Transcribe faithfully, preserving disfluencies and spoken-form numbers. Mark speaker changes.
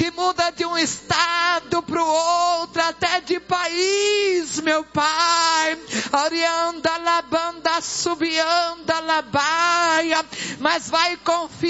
Speaker 1: que muda de um estado para o outro, até de país, meu Pai. Orianda labanda subianda labaia, mas vai confiar